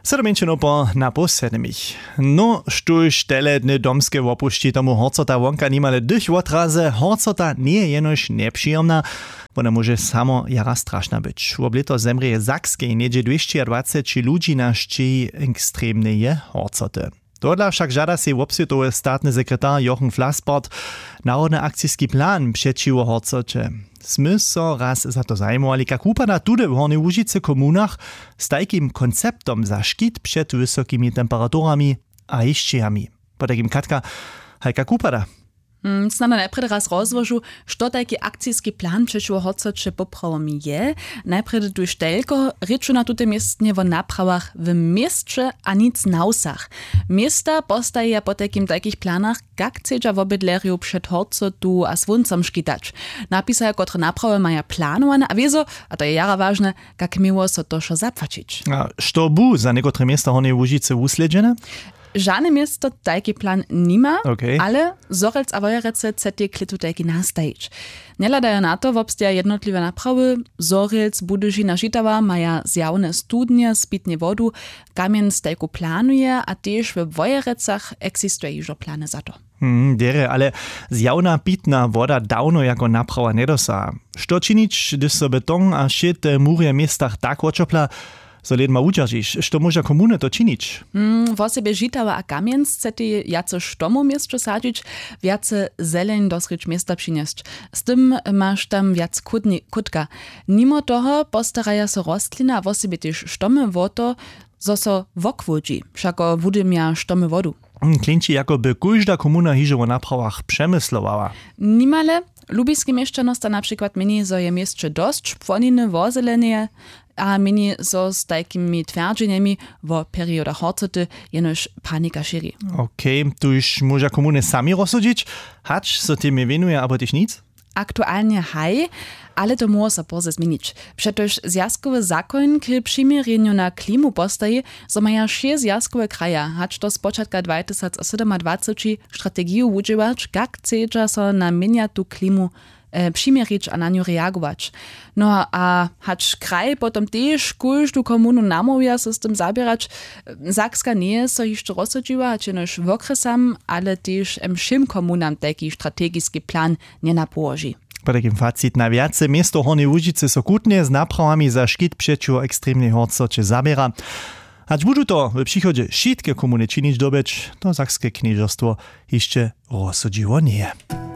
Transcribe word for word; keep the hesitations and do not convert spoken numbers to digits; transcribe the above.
Sedomienčeno po naposljednjih. No, štuž tele dny domske opušti tomu horcota wonka nimale dych otraze, horcota nie jenož nepříjemna, ona może samo jara strašna być. W oblito zemrije Zakskiej niedzie dwieście dwadzieścia ludzi na szczyj ekstremneje horcoty. Dodla však žada si obsvjetuje statny sekretar Jochen Flassbart národny akcijski plan přečiwo horcoče. Sme so raz za to zajmovali, jak upada tude v Hornej Łužice komunach s takým konceptom za škit před vysokými temperaturami a iščiami. Po takým Katka, hej, jak upada? Mm, Snadno najprej raz rozłożu, što taki akcijski plan przeciwko horcocze poprawami je. Najprej tu sztelko ryczu na tutaj miestnie w naprawach w mieście, a nic na usach. Miesta postaje po takim takich planach, jak chcedza w obydleriu przed horcotu a słońcem szkitać. Napisają, które naprawy mają planowane, a wieso, a to je jara ważne, jak miło so to šo zapłacić. A što bu za niektóre miasta Hornej Łužice usledźene? Żadne miasto taki plan nima, okay. Ale Zorelc a Wojerece chce klitu taki nastajić. Nie ladają na to, wobstia jednotliwe naprawy, Zorelc, Budyžina, Žitava maja zjawne studnie z pitnie wodu, kamien stajku planuje, a też w Wojerecach eksistuje już plany za to. Hmm, dere, ale zjawna pitna woda dawno jako naprawa nie dosa. Što činić, gdyż so beton a šit murie miestach tak oczopla, so ledma udźeržiš, što może komune to činić? Mm, w osobie Žitava a Kamienc chcete jace štomu miasto sadzić, jace zeleń dosryć miasta przynieść. Z tym masz tam jac kutni, kutka. Mimo toho postaraja so rostlina, w osobie też štomy woto, zo so wokwodzi, všako wudymia štomy wodu. Klinči, jakoby każda komuna hižo o naprawach przemyslowała. Nimale, lubiskie mieszczano sta na przykład mini, zo je mieszcze dość płoniny wozelenie, a mini zo z takimi twierdzeniami w periodach horcoty jenoż panika širi. Okej, okay, tu już może komuny sami rozsudzić, hacz so tym winuje, aber też nic? Aktualnie haj, ale to może sa porze zmienić. Przecież zjazkowy zakon k przymiereniu na klimu postaje, zo maja šie zjazkowe kraja, hacz to z początka dwa tysiące siedemdziesiąt strategię używać, jak chcedza so na miniatu klimu e, przymierzyć a na nią reagować. No a hacz kraj potom też każdą komunu namówia so z tym zabierać. Zakska nie so jeszcze rozsudziła, hacz jenoż w okresam, ale też em všim komunam taki strategiski plan nie napołoży. Po takim facit na wiace miesto Hornej Łužice so kutnie z naprawami za škit przeciwko ekstremnej horcoče zabiera. Hacz budu to w przychodzie wszystkie komuny činić dobyć, to Sakskie knieżerstwo jeszcze rozsudziło nie.